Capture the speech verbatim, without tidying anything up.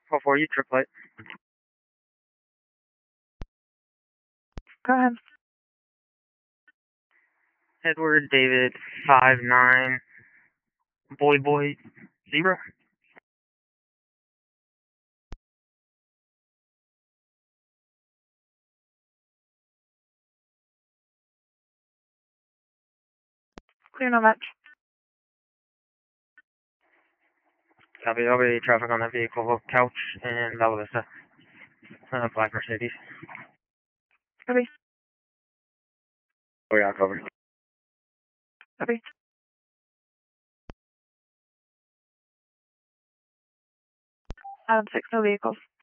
four four, you triplet. Go ahead. Edward David five nine. Boy Boy Zebra. Clear, no match. Copy, I'll be traffic on that vehicle. Couch and Bella Vista. Uh, black Mercedes. Copy. Oh yeah, cover. Copy. Adam six, no vehicles.